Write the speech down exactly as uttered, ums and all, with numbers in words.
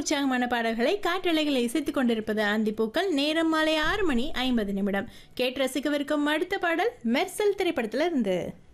உற்சாகமான பாடல்களை காற்றலைகளை இசைத்துக் கொண்டிருப்பது அந்திப்பூக்கள். நேரம் மாலை ஆறு மணி ஐம்பது நிமிடம். கேட்டு ரசிக்கவிருக்கும் அடுத்த பாடல் மெர்சல் திரைப்படத்திலிருந்து.